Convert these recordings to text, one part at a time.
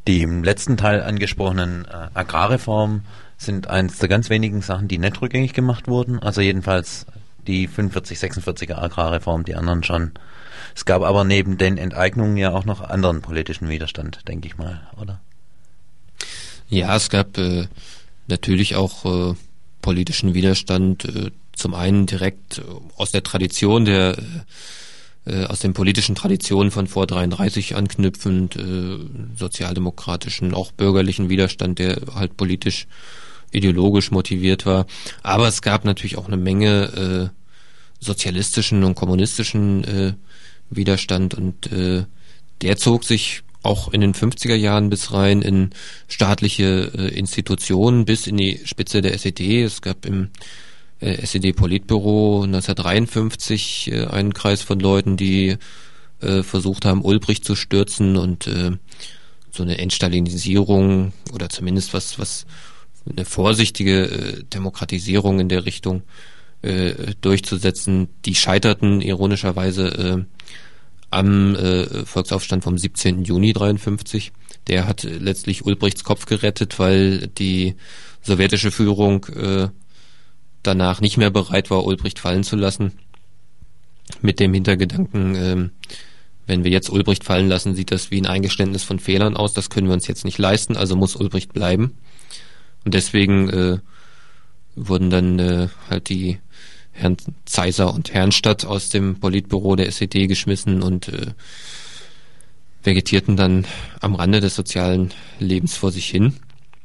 Die im letzten Teil angesprochenen Agrarreformen sind eines der ganz wenigen Sachen, die nicht rückgängig gemacht wurden. Also jedenfalls die 45-46er Agrarreform, die anderen schon. Es gab aber neben den Enteignungen ja auch noch anderen politischen Widerstand, denke ich mal, oder? Ja, es gab natürlich auch politischen Widerstand, zum einen direkt aus der Tradition aus den politischen Traditionen von vor 33 anknüpfend, sozialdemokratischen, auch bürgerlichen Widerstand, der halt politisch, ideologisch motiviert war. Aber es gab natürlich auch eine Menge sozialistischen und kommunistischen Widerstand und der zog sich auch in den 50er Jahren bis rein in staatliche Institutionen, bis in die Spitze der SED. Es gab im SED-Politbüro 1953 einen Kreis von Leuten, die versucht haben, Ulbricht zu stürzen und so eine Entstalinisierung oder zumindest was eine vorsichtige Demokratisierung in der Richtung durchzusetzen. Die scheiterten ironischerweise am Volksaufstand vom 17. Juni 1953. Der hat letztlich Ulbrichts Kopf gerettet, weil die sowjetische Führung danach nicht mehr bereit war, Ulbricht fallen zu lassen. Mit dem Hintergedanken, wenn wir jetzt Ulbricht fallen lassen, sieht das wie ein Eingeständnis von Fehlern aus. Das können wir uns jetzt nicht leisten, also muss Ulbricht bleiben. Und deswegen wurden dann halt die Herrn Zeiser und Herrnstadt aus dem Politbüro der SED geschmissen und vegetierten dann am Rande des sozialen Lebens vor sich hin.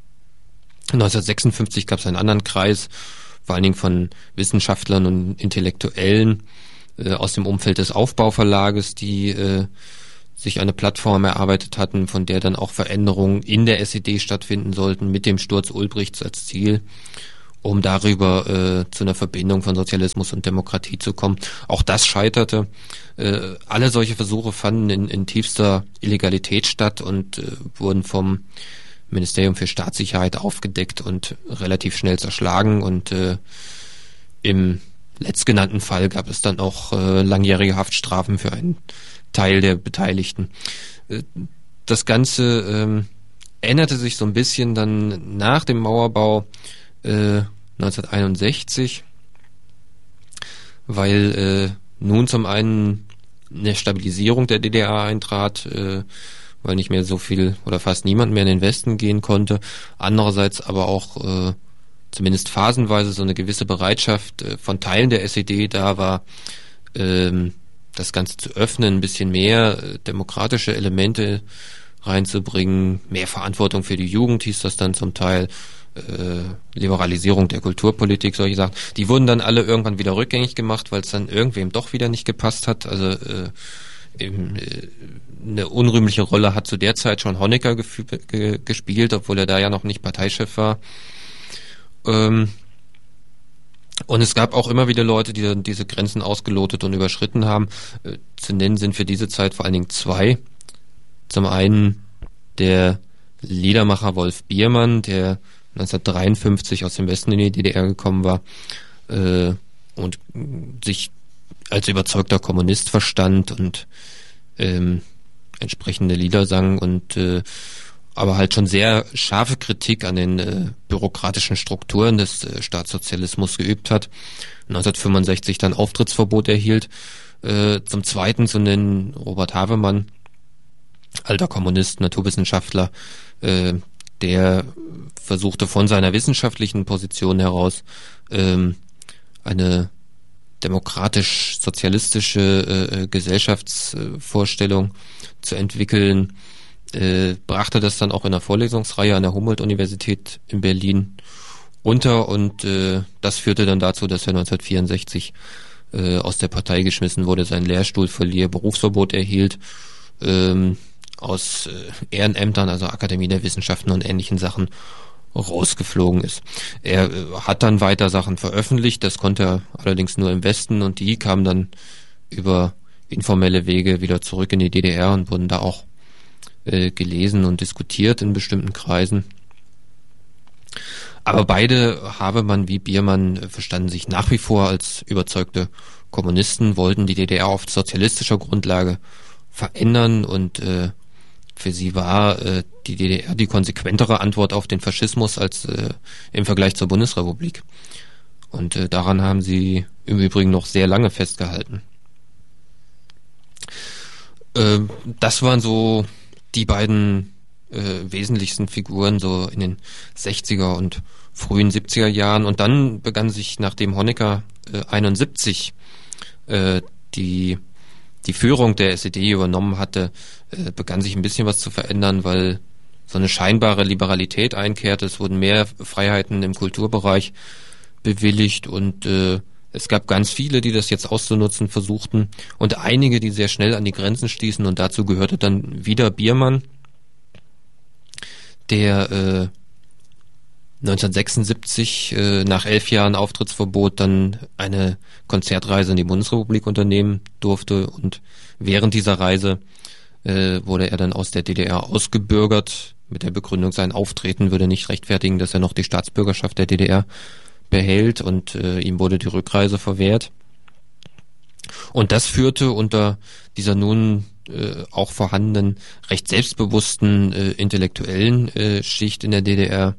1956 gab es einen anderen Kreis, vor allen Dingen von Wissenschaftlern und Intellektuellen aus dem Umfeld des Aufbauverlages, die sich eine Plattform erarbeitet hatten, von der dann auch Veränderungen in der SED stattfinden sollten, mit dem Sturz Ulbrichts als Ziel, um darüber zu einer Verbindung von Sozialismus und Demokratie zu kommen. Auch das scheiterte. Alle solche Versuche fanden in tiefster Illegalität statt und wurden vom Ministerium für Staatssicherheit aufgedeckt und relativ schnell zerschlagen. Und im letztgenannten Fall gab es dann auch langjährige Haftstrafen für einen Teil der Beteiligten. Das Ganze änderte sich so ein bisschen dann nach dem Mauerbau 1961, weil nun zum einen eine Stabilisierung der DDR eintrat, weil nicht mehr so viel oder fast niemand mehr in den Westen gehen konnte. Andererseits aber auch zumindest phasenweise so eine gewisse Bereitschaft von Teilen der SED da war, das Ganze zu öffnen, ein bisschen mehr demokratische Elemente reinzubringen, mehr Verantwortung für die Jugend hieß das dann zum Teil, Liberalisierung der Kulturpolitik, solche Sachen. Die wurden dann alle irgendwann wieder rückgängig gemacht, weil es dann irgendwem doch wieder nicht gepasst hat. Also eine unrühmliche Rolle hat zu der Zeit schon Honecker gespielt, obwohl er da ja noch nicht Parteichef war. Und es gab auch immer wieder Leute, die dann diese Grenzen ausgelotet und überschritten haben. Zu nennen sind für diese Zeit vor allen Dingen zwei. Zum einen der Liedermacher Wolf Biermann, der 1953 aus dem Westen in die DDR gekommen war und sich als überzeugter Kommunist verstand und entsprechende Lieder sang und aber halt schon sehr scharfe Kritik an den bürokratischen Strukturen des Staatssozialismus geübt hat. 1965 dann Auftrittsverbot erhielt. Zum Zweiten zu nennen Robert Havemann, alter Kommunist, Naturwissenschaftler, der versuchte von seiner wissenschaftlichen Position heraus eine demokratisch-sozialistische Gesellschaftsvorstellung zu entwickeln, brachte das dann auch in einer Vorlesungsreihe an der Humboldt-Universität in Berlin unter und das führte dann dazu, dass er 1964 aus der Partei geschmissen wurde, seinen Lehrstuhl verlieh, Berufsverbot erhielt, aus Ehrenämtern, also Akademie der Wissenschaften und ähnlichen Sachen rausgeflogen ist. Er hat dann weiter Sachen veröffentlicht, das konnte er allerdings nur im Westen und die kamen dann über informelle Wege wieder zurück in die DDR und wurden da auch gelesen und diskutiert in bestimmten Kreisen. Aber beide, Havemann wie Biermann, verstanden sich nach wie vor als überzeugte Kommunisten, wollten die DDR auf sozialistischer Grundlage verändern und für sie war die DDR die konsequentere Antwort auf den Faschismus als im Vergleich zur Bundesrepublik. Und daran haben sie im Übrigen noch sehr lange festgehalten. Das waren so die beiden wesentlichsten Figuren so in den 60er und frühen 70er Jahren. Und dann begann sich, nachdem Honecker 71 die Führung der SED übernommen hatte, begann sich ein bisschen was zu verändern, weil so eine scheinbare Liberalität einkehrte. Es wurden mehr Freiheiten im Kulturbereich bewilligt und es gab ganz viele, die das jetzt auszunutzen versuchten und einige, die sehr schnell an die Grenzen stießen, und dazu gehörte dann wieder Biermann, der 1976 nach 11 Jahren Auftrittsverbot dann eine Konzertreise in die Bundesrepublik unternehmen durfte, und während dieser Reise wurde er dann aus der DDR ausgebürgert mit der Begründung, sein Auftreten würde nicht rechtfertigen, dass er noch die Staatsbürgerschaft der DDR behält, und ihm wurde die Rückreise verwehrt. Und das führte unter dieser nun auch vorhandenen, recht selbstbewussten intellektuellen Schicht in der DDR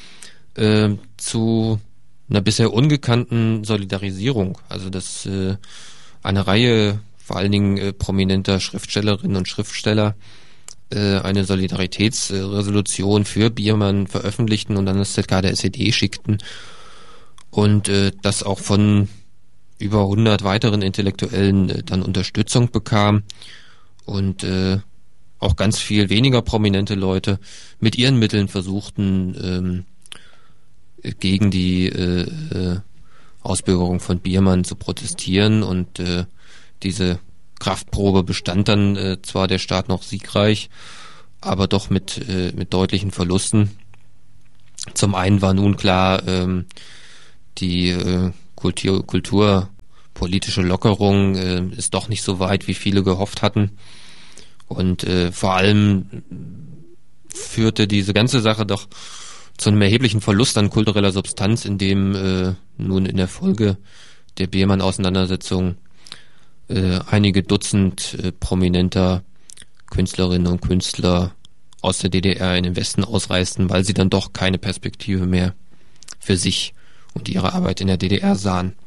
zu einer bisher ungekannten Solidarisierung. Also dass eine Reihe vor allen Dingen prominenter Schriftstellerinnen und Schriftsteller eine Solidaritätsresolution für Biermann veröffentlichten und an das ZK der SED schickten, und das auch von über 100 weiteren Intellektuellen dann Unterstützung bekam, und auch ganz viel weniger prominente Leute mit ihren Mitteln versuchten, gegen die Ausbürgerung von Biermann zu protestieren, und diese Kraftprobe bestand dann zwar der Staat noch siegreich, aber doch mit deutlichen Verlusten. Zum einen war nun klar, die kulturpolitische Lockerung ist doch nicht so weit, wie viele gehofft hatten, und vor allem führte diese ganze Sache doch zu einem erheblichen Verlust an kultureller Substanz, in dem nun in der Folge der Biermann-Auseinandersetzung einige Dutzend prominenter Künstlerinnen und Künstler aus der DDR in den Westen ausreisten, weil sie dann doch keine Perspektive mehr für sich und ihre Arbeit in der DDR sahen.